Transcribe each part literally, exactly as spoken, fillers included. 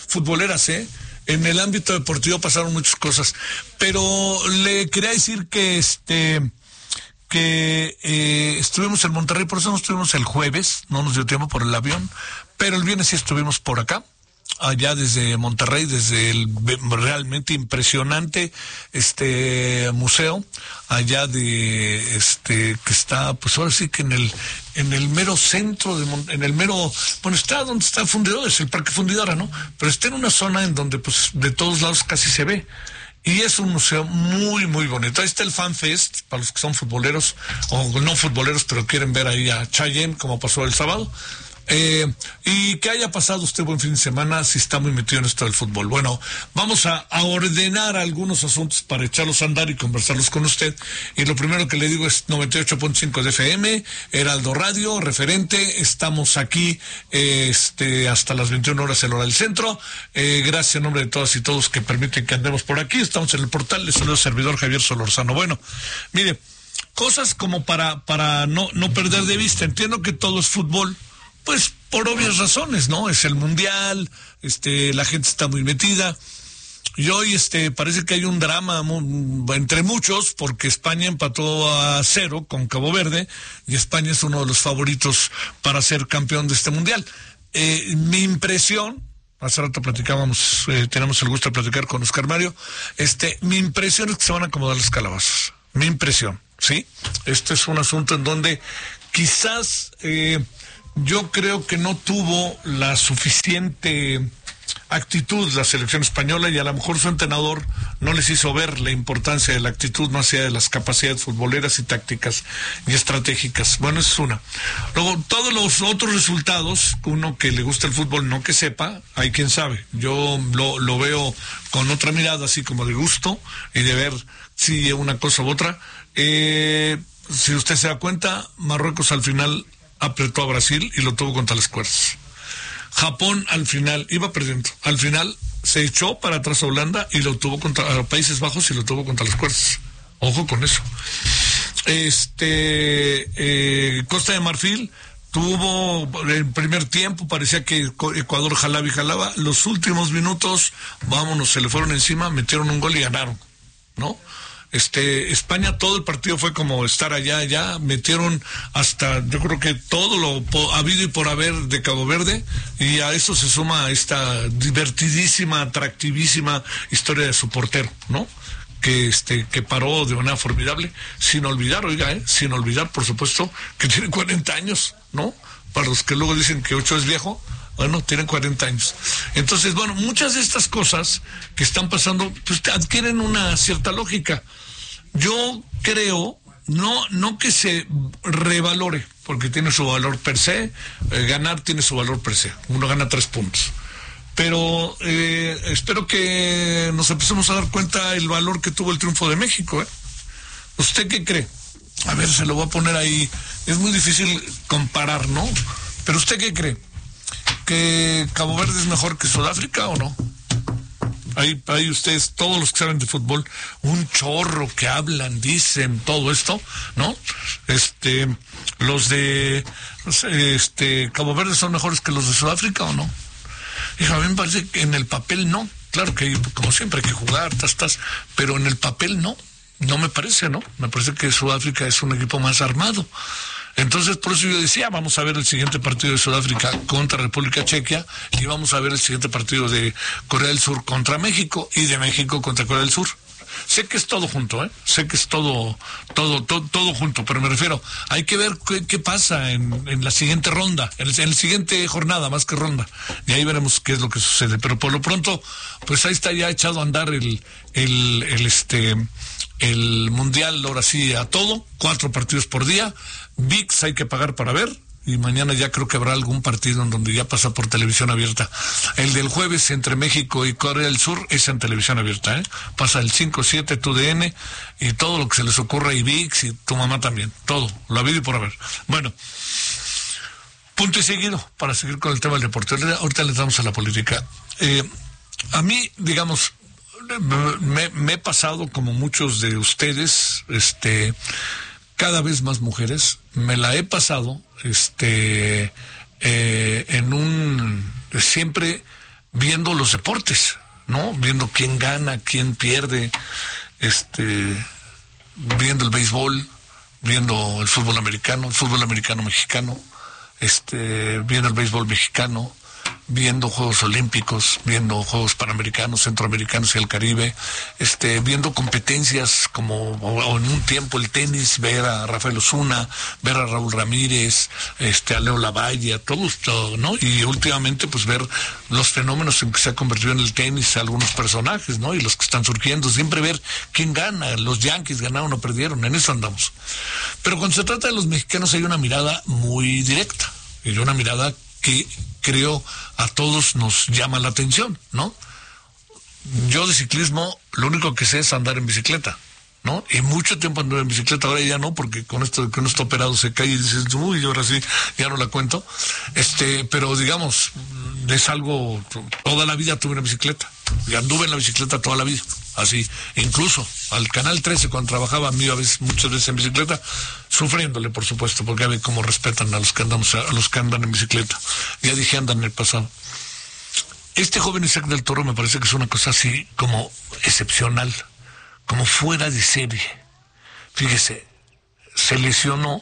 futboleras, ¿eh? En el ámbito deportivo pasaron muchas cosas, pero le quería decir que este que eh, estuvimos en Monterrey, por eso no estuvimos el jueves, no nos dio tiempo por el avión, pero el viernes sí estuvimos por acá, allá desde Monterrey, desde el realmente impresionante este museo, allá de este que está, pues ahora sí que en el en el mero centro de Mon- en el mero, bueno, está donde está Fundidora, es el Parque Fundidora, ¿no? Pero está en una zona en donde pues de todos lados casi se ve. Y es un museo muy, muy bonito. Ahí está el Fan Fest, para los que son futboleros, o no futboleros, pero quieren ver ahí a Chayanne, como pasó el sábado. Eh, y que haya pasado usted buen fin de semana si está muy metido en esto del fútbol. Bueno, vamos a, a ordenar algunos asuntos para echarlos a andar y conversarlos con usted. Y lo primero que le digo es noventa y ocho punto cinco de F M, Heraldo Radio, referente. Estamos aquí eh, este hasta las veintiuna horas, el hora del centro. Eh, gracias en nombre de todas y todos que permiten que andemos por aquí. Estamos en el portal. Les saludo servidor Javier Solorzano. Bueno, mire, cosas como para, para no, no perder de vista. Entiendo que todo es fútbol. Pues por obvias razones, ¿no? Es el mundial, este, la gente está muy metida. Y hoy este, parece que hay un drama muy, entre muchos, porque España empató a cero con Cabo Verde, y España es uno de los favoritos para ser campeón de este mundial. Eh, mi impresión, hace rato platicábamos, eh, tenemos el gusto de platicar con Oscar Mario, este, mi impresión es que se van a acomodar las calabazas. Mi impresión, ¿sí? Este es un asunto en donde quizás... Eh, Yo creo que no tuvo la suficiente actitud la selección española, y a lo mejor su entrenador no les hizo ver la importancia de la actitud más allá de las capacidades futboleras y tácticas y estratégicas. Bueno, esa es una. Luego, todos los otros resultados, uno que le gusta el fútbol, no que sepa, hay quien sabe. Yo lo, lo veo con otra mirada, así como de gusto y de ver si una cosa u otra. Eh, si usted se da cuenta, Marruecos al final apretó a Brasil y lo tuvo contra las cuerdas. Japón al final iba perdiendo, al final se echó para atrás a Holanda y lo tuvo contra a Países Bajos y lo tuvo contra las cuerdas. Ojo con eso. Este eh, Costa de Marfil tuvo el primer tiempo, parecía que Ecuador jalaba y jalaba. Los últimos minutos, vámonos, se le fueron encima, metieron un gol y ganaron, ¿no? Este, España, todo el partido fue como estar allá, allá, metieron hasta, yo creo que todo lo po, habido y por haber de Cabo Verde, y a eso se suma esta divertidísima, atractivísima historia de su portero, ¿no? Que este, que paró de manera formidable, sin olvidar, oiga, eh, sin olvidar, por supuesto, que tiene cuarenta años, ¿no? Para los que luego dicen que ocho es viejo, bueno, tienen cuarenta años. Entonces, bueno, muchas de estas cosas que están pasando, pues adquieren una cierta lógica. Yo creo, no, no que se revalore, porque tiene su valor per se, eh, ganar tiene su valor per se, uno gana tres puntos. Pero eh, espero que nos empecemos a dar cuenta el valor que tuvo el triunfo de México, ¿eh? ¿Usted qué cree? A ver, se lo voy a poner ahí, es muy difícil comparar, ¿no? Pero ¿usted qué cree? ¿Que Cabo Verde es mejor que Sudáfrica o no? Ahí, ahí ustedes, todos los que saben de fútbol, un chorro que hablan, dicen todo esto, ¿no? Este, los de este Cabo Verde son mejores que los de Sudáfrica o no? Y a mí me parece que en el papel no. Claro que como siempre hay que jugar, tas, tas, pero en el papel no. No me parece, ¿no? Me parece que Sudáfrica es un equipo más armado. Entonces, por eso yo decía, vamos a ver el siguiente partido de Sudáfrica contra República Checa, y vamos a ver el siguiente partido de Corea del Sur contra México, y de México contra Corea del Sur. Sé que es todo junto, ¿eh? Sé que es todo, todo, todo, todo junto, pero me refiero, hay que ver qué, qué pasa en, en la siguiente ronda, en, el, en la siguiente jornada, más que ronda, y ahí veremos qué es lo que sucede. Pero por lo pronto, pues ahí está ya echado a andar el, el, el este, el mundial, ahora sí, a todo, cuatro partidos por día. V I X hay que pagar para ver, y mañana ya creo que habrá algún partido en donde ya pasa por televisión abierta. El del jueves entre México y Corea del Sur es en televisión abierta, ¿eh? Pasa el cinco siete, tu D N, y todo lo que se les ocurra, y V I X, y tu mamá también, todo, lo habido y por haber. Bueno, punto y seguido, para seguir con el tema del deporte. Ahorita le damos a la política. Eh, a mí, digamos, me, me he pasado, como muchos de ustedes, este... cada vez más mujeres, me la he pasado este eh, en un siempre viendo los deportes, ¿no? Viendo quién gana, quién pierde, este, viendo el béisbol, viendo el fútbol americano, el fútbol americano mexicano, este, viendo el béisbol mexicano, viendo Juegos Olímpicos, viendo Juegos Panamericanos, Centroamericanos y el Caribe, este, viendo competencias como o, o en un tiempo el tenis, ver a Rafael Osuna, ver a Raúl Ramírez, este, a Leo Lavalle, a todos, todo, ¿no? Y últimamente pues ver los fenómenos en que se ha convertido en el tenis algunos personajes, ¿no? Y los que están surgiendo, siempre ver quién gana, los Yankees ganaron o perdieron, en eso andamos. Pero cuando se trata de los mexicanos hay una mirada muy directa, y una mirada que creo a todos nos llama la atención, ¿no? Yo de ciclismo lo único que sé es andar en bicicleta, ¿no? Y mucho tiempo anduve en bicicleta, ahora ya no, porque con esto de que uno está operado se cae y dices, uy, ahora sí, ya no la cuento. Este, pero digamos, es algo, toda la vida tuve una bicicleta, y anduve en la bicicleta toda la vida, así, incluso al Canal trece cuando trabajaba, me iba a veces, muchas veces en bicicleta, sufriéndole, por supuesto, porque a ver cómo respetan a los que andamos, a los que andan en bicicleta. Ya dije, andan en el pasado. Este joven Isaac del Toro me parece que es una cosa así como excepcional, como fuera de serie. Fíjese, se lesionó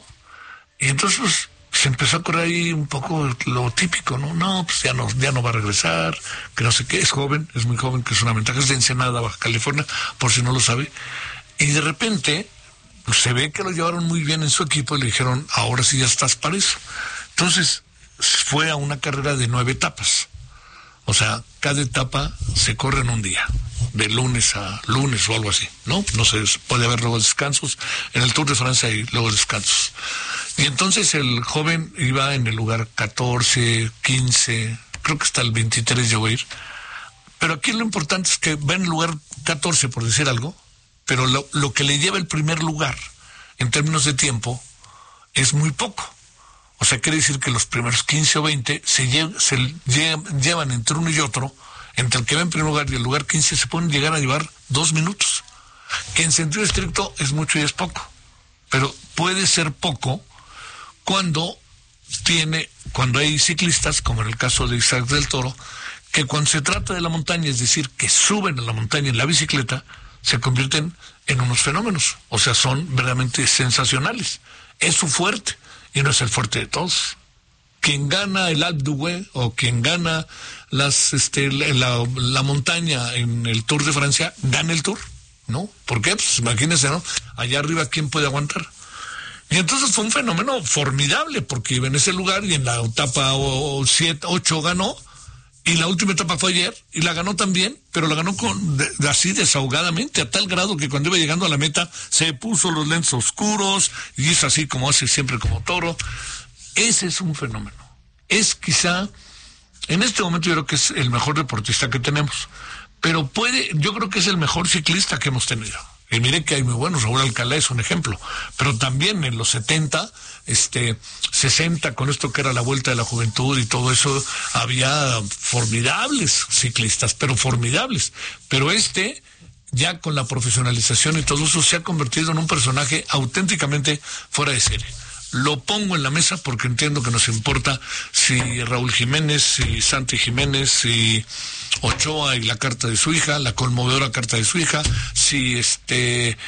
y entonces pues, se empezó a correr ahí un poco lo típico, ¿no? No, pues ya no, ya no va a regresar, que no sé qué, es joven, es muy joven, que es una ventaja, es de Ensenada, Baja California, por si no lo sabe. Y de repente pues, se ve que lo llevaron muy bien en su equipo y le dijeron, ahora sí ya estás para eso. Entonces fue a una carrera de nueve etapas. O sea, cada etapa se corre en un día, de lunes a lunes o algo así, ¿no? No sé, puede haber luego descansos. En el Tour de Francia hay luego descansos. Y entonces el joven iba en el lugar catorce, quince, creo que hasta el veintitrés llegó a ir. Pero aquí lo importante es que va en el lugar catorce, por decir algo, pero lo, lo que le lleva el primer lugar, en términos de tiempo, es muy poco. O sea, quiere decir que los primeros quince o veinte se, lle se lle llevan entre uno y otro, entre el que va en primer lugar y el lugar quince, se pueden llegar a llevar dos minutos. Que en sentido estricto es mucho y es poco. Pero puede ser poco cuando tiene, cuando hay ciclistas, como en el caso de Isaac del Toro, que cuando se trata de la montaña, es decir, que suben a la montaña en la bicicleta, se convierten en unos fenómenos. O sea, son verdaderamente sensacionales. Es su fuerte. Y no es el fuerte de todos. Quien gana el Alpe d'Huez o quien gana las, este, la, la montaña en el Tour de Francia, gana el Tour, ¿no? ¿Por qué? Pues imagínense, ¿no? Allá arriba, ¿quién puede aguantar? Y entonces fue un fenómeno formidable, porque iba en ese lugar y en la etapa siete, ocho ganó, y la última etapa fue ayer, y la ganó también, pero la ganó con de, de así desahogadamente, a tal grado que cuando iba llegando a la meta se puso los lentes oscuros, y es así como hace siempre como Toro. Ese es un fenómeno. Es quizá, en este momento yo creo que es el mejor deportista que tenemos, pero puede, yo creo que es el mejor ciclista que hemos tenido. Y mire que hay muy buenos, Raúl Alcalá es un ejemplo, pero también en los setenta, este, sesenta, con esto que era la Vuelta de la Juventud y todo eso, había formidables ciclistas, pero formidables. Pero este, ya con la profesionalización y todo eso, se ha convertido en un personaje auténticamente fuera de serie. Lo pongo en la mesa porque entiendo que nos importa si Raúl Jiménez, si Santi Jiménez, si Ochoa y la carta de su hija, la conmovedora carta de su hija, si este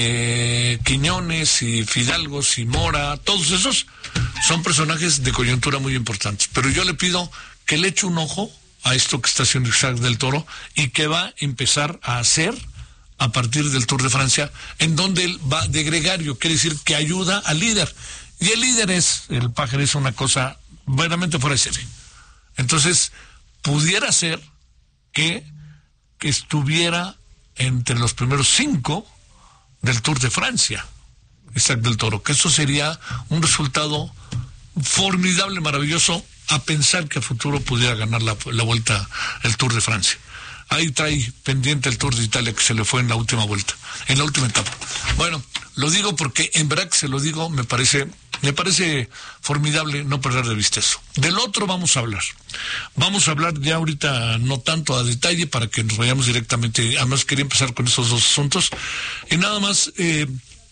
eh, Quiñones, si Fidalgo, si Mora, todos esos son personajes de coyuntura muy importantes. Pero yo le pido que le eche un ojo a esto que está haciendo Isaac del Toro y que va a empezar a hacer a partir del Tour de Francia, en donde él va de gregario, quiere decir que ayuda al líder. Y el líder es, el Pájaro es una cosa verdaderamente fuera de serie. Entonces, pudiera ser que, que estuviera entre los primeros cinco del Tour de Francia, Isaac del Toro, que eso sería un resultado formidable, maravilloso, a pensar que a futuro pudiera ganar la, la vuelta, el Tour de Francia. Ahí trae pendiente el Tour de Italia que se le fue en la última vuelta, en la última etapa. Bueno, lo digo porque en verdad que se lo digo, me parece, me parece formidable no perder de vista eso. Del otro vamos a hablar. Vamos a hablar ya ahorita, no tanto a detalle, para que nos vayamos directamente. Además quería empezar con esos dos asuntos. Y nada más, eh,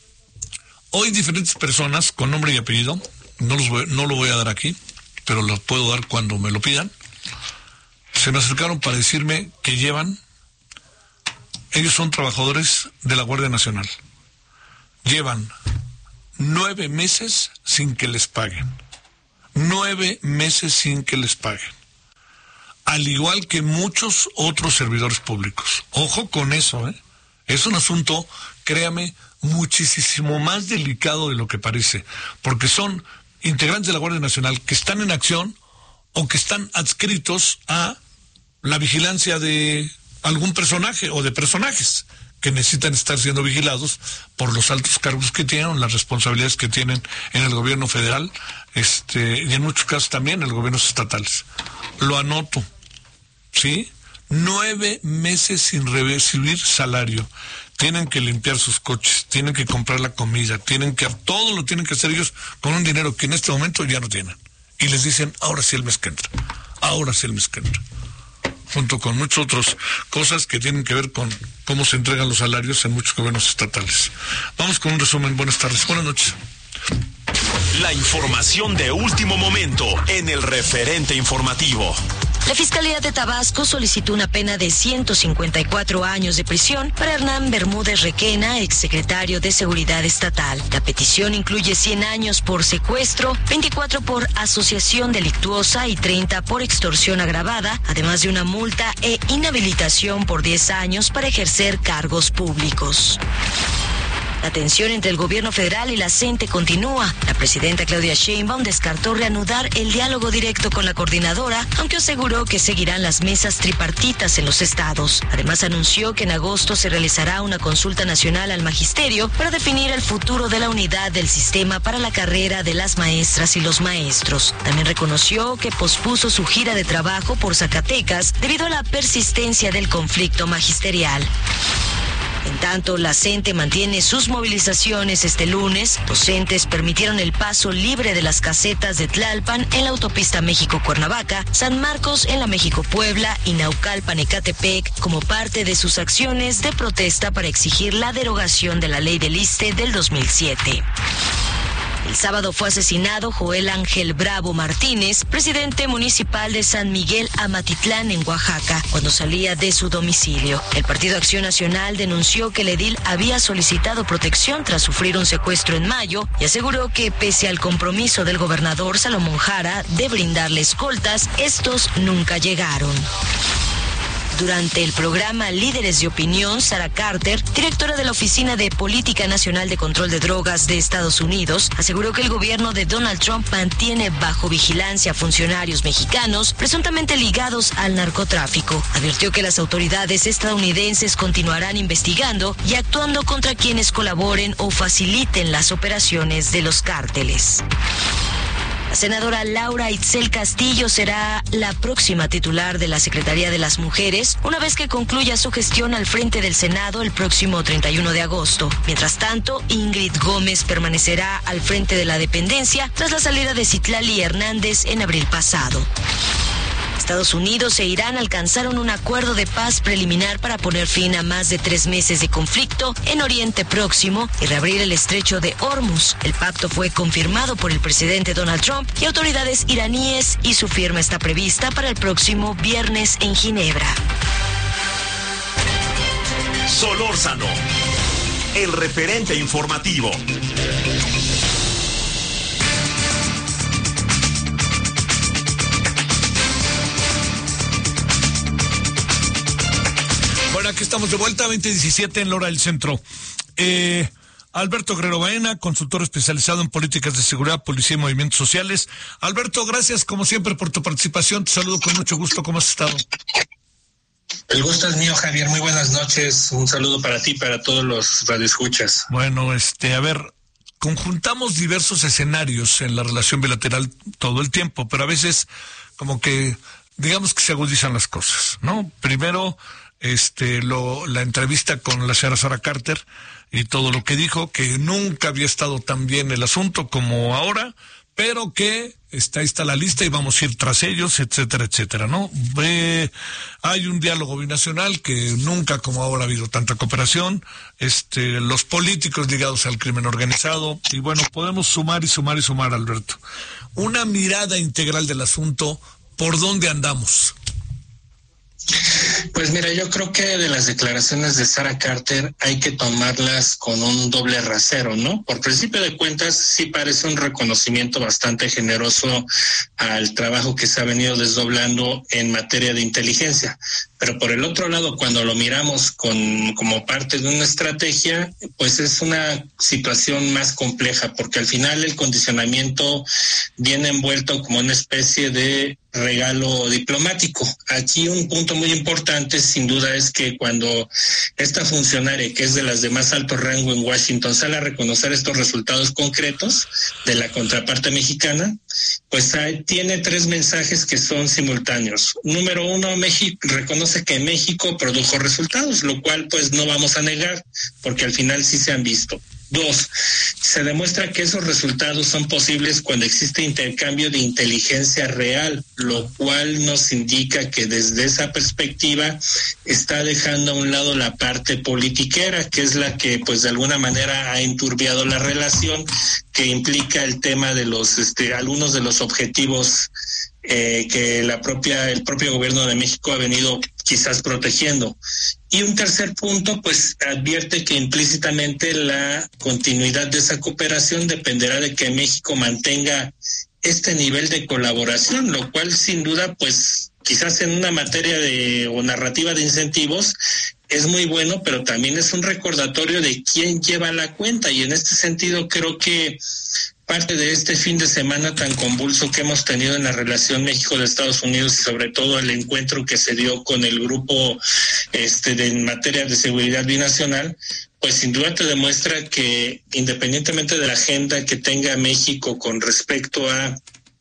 hoy diferentes personas con nombre y apellido, no, los voy, no lo voy a dar aquí, pero los puedo dar cuando me lo pidan, se se me acercaron para decirme que llevan, ellos son trabajadores de la Guardia Nacional, llevan nueve meses sin que les paguen, nueve meses sin que les paguen, al igual que muchos otros servidores públicos. Ojo con eso, ¿eh? Es un asunto, créame, muchísimo más delicado de lo que parece, porque son integrantes de la Guardia Nacional que están en acción o que están adscritos a la vigilancia de algún personaje o de personajes que necesitan estar siendo vigilados por los altos cargos que tienen, las responsabilidades que tienen en el gobierno federal, este, y en muchos casos también en los gobiernos estatales. Lo anoto, ¿sí? Nueve meses sin recibir salario. Tienen que limpiar sus coches, tienen que comprar la comida, tienen que, todo lo tienen que hacer ellos con un dinero que en este momento ya no tienen. Y les dicen, ahora sí el mes que entra, ahora sí el mes que entra. Junto con muchas otras cosas que tienen que ver con cómo se entregan los salarios en muchos gobiernos estatales. Vamos con un resumen. Buenas tardes, buenas noches. La información de último momento en el referente informativo. La Fiscalía de Tabasco solicitó una pena de ciento cincuenta y cuatro años de prisión para Hernán Bermúdez Requena, exsecretario de Seguridad Estatal. La petición incluye cien años por secuestro, veinticuatro por asociación delictuosa y treinta por extorsión agravada, además de una multa e inhabilitación por diez años para ejercer cargos públicos. La tensión entre el gobierno federal y la CENTE continúa. La presidenta Claudia Sheinbaum descartó reanudar el diálogo directo con la coordinadora, aunque aseguró que seguirán las mesas tripartitas en los estados. Además, anunció que en agosto se realizará una consulta nacional al magisterio para definir el futuro de la unidad del sistema para la carrera de las maestras y los maestros. También reconoció que pospuso su gira de trabajo por Zacatecas debido a la persistencia del conflicto magisterial. En tanto, la CENTE mantiene sus movilizaciones este lunes. Docentes permitieron el paso libre de las casetas de Tlalpan en la autopista México-Cuernavaca, San Marcos en la México-Puebla y Naucalpan-Ecatepec como parte de sus acciones de protesta para exigir la derogación de la ley del ISSSTE del dos mil siete. El sábado fue asesinado Joel Ángel Bravo Martínez, presidente municipal de San Miguel Amatitlán, en Oaxaca, cuando salía de su domicilio. El Partido Acción Nacional denunció que el edil había solicitado protección tras sufrir un secuestro en mayo y aseguró que, pese al compromiso del gobernador Salomón Jara de brindarle escoltas, estos nunca llegaron. Durante el programa Líderes de Opinión, Sarah Carter, directora de la Oficina de Política Nacional de Control de Drogas de Estados Unidos, aseguró que el gobierno de Donald Trump mantiene bajo vigilancia a funcionarios mexicanos presuntamente ligados al narcotráfico. Advirtió que las autoridades estadounidenses continuarán investigando y actuando contra quienes colaboren o faciliten las operaciones de los cárteles. La senadora Laura Itzel Castillo será la próxima titular de la Secretaría de las Mujeres una vez que concluya su gestión al frente del Senado el próximo treinta y uno de agosto. Mientras tanto, Ingrid Gómez permanecerá al frente de la dependencia tras la salida de Citlali Hernández en abril pasado. Estados Unidos e Irán alcanzaron un acuerdo de paz preliminar para poner fin a más de tres meses de conflicto en Oriente Próximo y reabrir el estrecho de Hormuz. El pacto fue confirmado por el presidente Donald Trump y autoridades iraníes y su firma está prevista para el próximo viernes en Ginebra. Solórzano, el referente informativo. Bueno, aquí estamos de vuelta, veinte diecisiete en la hora del centro. Eh, Alberto Guerrero Baena, consultor especializado en políticas de seguridad, policía y movimientos sociales. Alberto, gracias como siempre por tu participación. Te saludo con mucho gusto. ¿Cómo has estado? El gusto es mío, Javier. Muy buenas noches. Un saludo para ti y para todos los radioescuchas. Bueno, este, a ver, conjuntamos diversos escenarios en la relación bilateral todo el tiempo, pero a veces como que, digamos que se agudizan las cosas, ¿no? Primero, este, lo, la entrevista con la señora Sarah Carter y todo lo que dijo, que nunca había estado tan bien el asunto como ahora, pero que está, ahí está la lista y vamos a ir tras ellos, etcétera, etcétera, ¿no? Eh, hay un diálogo binacional que nunca como ahora ha habido tanta cooperación, este, los políticos ligados al crimen organizado, y bueno, podemos sumar y sumar y sumar, Alberto. Una mirada integral del asunto, ¿por dónde andamos? Pues mira, yo creo que de las declaraciones de Sara Carter hay que tomarlas con un doble rasero, ¿no? Por principio de cuentas, sí parece un reconocimiento bastante generoso al trabajo que se ha venido desdoblando en materia de inteligencia. Pero por el otro lado, cuando lo miramos con como parte de una estrategia, pues es una situación más compleja, porque al final el condicionamiento viene envuelto como una especie de regalo diplomático. Aquí un punto muy importante, sin duda, es que cuando esta funcionaria, que es de las de más alto rango en Washington, sale a reconocer estos resultados concretos de la contraparte mexicana, pues hay, tiene tres mensajes que son simultáneos. Número uno, México reconoce que México produjo resultados, lo cual pues no vamos a negar, porque al final sí se han visto. Dos, se demuestra que esos resultados son posibles cuando existe intercambio de inteligencia real, lo cual nos indica que desde esa perspectiva está dejando a un lado la parte politiquera, que es la que pues de alguna manera ha enturbiado la relación, que implica el tema de los, este, algunos de los objetivos eh, que la propia, el propio gobierno de México ha venido quizás protegiendo. Y un tercer punto, pues advierte que implícitamente la continuidad de esa cooperación dependerá de que México mantenga este nivel de colaboración, lo cual sin duda, pues quizás en una materia de o narrativa de incentivos es muy bueno, pero también es un recordatorio de quién lleva la cuenta, y en este sentido creo que parte de este fin de semana tan convulso que hemos tenido en la relación México de Estados Unidos, y sobre todo el encuentro que se dio con el grupo este de en materia de seguridad binacional, pues sin duda te demuestra que independientemente de la agenda que tenga México con respecto a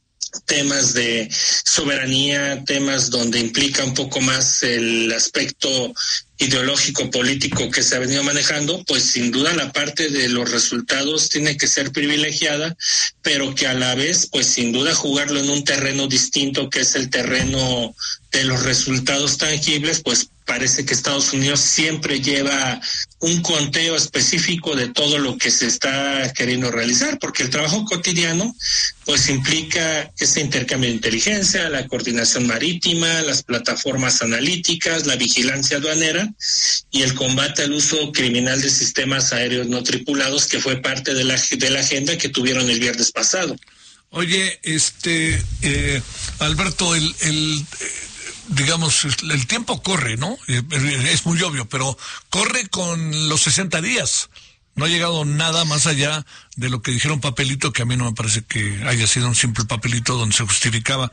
temas de soberanía, temas donde implica un poco más el aspecto ideológico político que se ha venido manejando, pues sin duda la parte de los resultados tiene que ser privilegiada, pero que a la vez, pues sin duda jugarlo en un terreno distinto, que es el terreno de los resultados tangibles, pues parece que Estados Unidos siempre lleva un conteo específico de todo lo que se está queriendo realizar, porque el trabajo cotidiano pues implica ese intercambio de inteligencia, la coordinación marítima, las plataformas analíticas, la vigilancia aduanera y el combate al uso criminal de sistemas aéreos no tripulados, que fue parte de la, de la agenda que tuvieron el viernes pasado. Oye, este, eh, Alberto, el... el eh... digamos, el tiempo corre, ¿no? Es muy obvio, pero corre con los sesenta días. No ha llegado nada más allá de lo que dijeron papelito, que a mí no me parece que haya sido un simple papelito donde se justificaba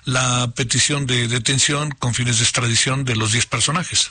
la petición de detención con fines de extradición de los diez personajes.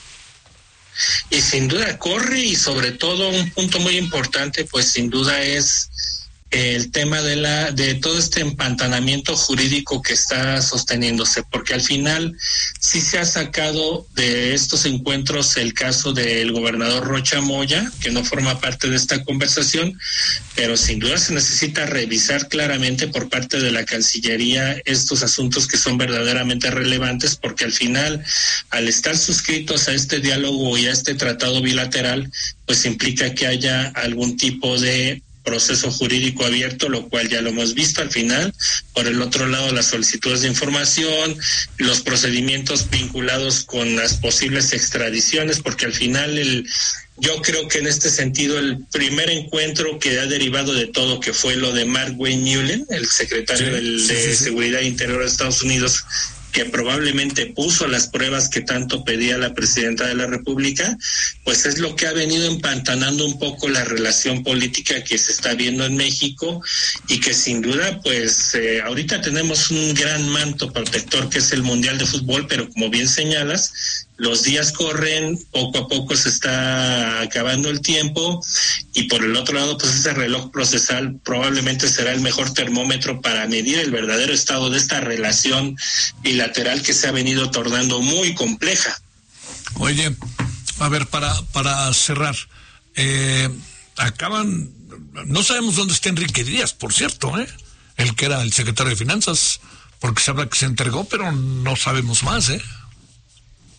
Y sin duda corre, y sobre todo un punto muy importante, pues sin duda es el tema de la de todo este empantanamiento jurídico que está sosteniéndose, porque al final sí se ha sacado de estos encuentros el caso del gobernador Rocha Moya, que no forma parte de esta conversación, pero sin duda se necesita revisar claramente por parte de la Cancillería estos asuntos que son verdaderamente relevantes, porque al final, al estar suscritos a este diálogo y a este tratado bilateral, pues implica que haya algún tipo de proceso jurídico abierto, lo cual ya lo hemos visto al final. Por el otro lado, las solicitudes de información, los procedimientos vinculados con las posibles extradiciones, porque al final el yo creo que en este sentido el primer encuentro que ha derivado de todo, que fue lo de Mark Wayne Mullen, el secretario sí, del, sí, de sí, Seguridad Interior de Estados Unidos, que probablemente puso las pruebas que tanto pedía la presidenta de la República, pues es lo que ha venido empantanando un poco la relación política que se está viendo en México, y que sin duda, pues eh, ahorita tenemos un gran manto protector que es el Mundial de Fútbol, pero como bien señalas, los días corren, poco a poco se está acabando el tiempo, y por el otro lado, pues ese reloj procesal probablemente será el mejor termómetro para medir el verdadero estado de esta relación bilateral que se ha venido tornando muy compleja. Oye, a ver, para para cerrar, eh, acaban, no sabemos dónde está Enrique Díaz, por cierto, ¿eh? El que era el secretario de Finanzas, porque se habla que se entregó, pero no sabemos más, ¿eh?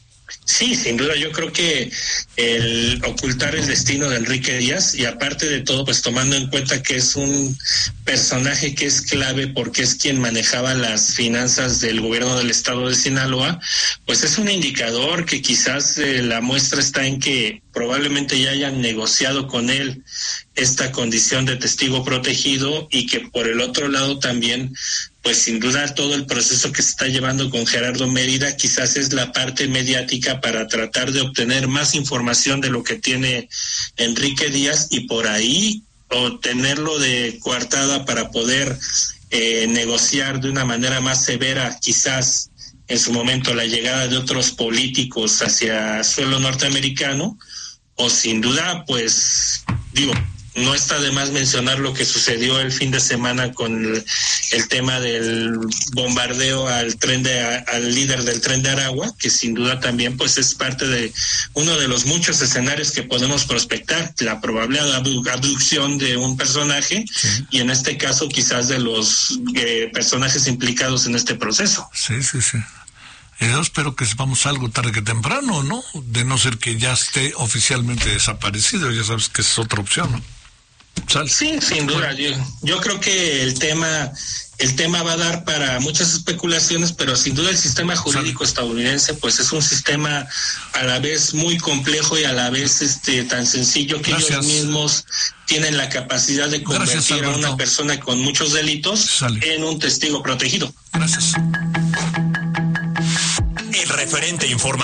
Sí, sin duda, yo creo que el ocultar el destino de Enrique Díaz, y aparte de todo, pues tomando en cuenta que es un personaje que es clave porque es quien manejaba las finanzas del gobierno del estado de Sinaloa, pues es un indicador que quizás eh, la muestra está en que probablemente ya hayan negociado con él esta condición de testigo protegido, y que por el otro lado también, pues sin duda todo el proceso que se está llevando con Gerardo Mérida quizás es la parte mediática para tratar de obtener más información de lo que tiene Enrique Díaz, y por ahí obtenerlo de coartada para poder eh, negociar de una manera más severa quizás en su momento la llegada de otros políticos hacia suelo norteamericano, o sin duda, pues digo, no está de más mencionar lo que sucedió el fin de semana con el, el tema del bombardeo al tren de al líder del Tren de Aragua, que sin duda también pues es parte de uno de los muchos escenarios que podemos prospectar, la probable abducción de un personaje, sí. Y en este caso quizás de los eh, personajes implicados en este proceso. Sí, sí, sí. Yo espero que sepamos algo tarde que temprano, ¿no? De no ser que ya esté oficialmente desaparecido, ya sabes que es otra opción, ¿no? ¿Sale? Sí, sin duda. Yo, yo creo que el tema el tema va a dar para muchas especulaciones, pero sin duda el sistema jurídico ¿Sale? estadounidense pues es un sistema a la vez muy complejo y a la vez este tan sencillo que Gracias. ellos mismos tienen la capacidad de convertir Gracias, a una persona con muchos delitos Sale. en un testigo protegido. Gracias. El referente informativo.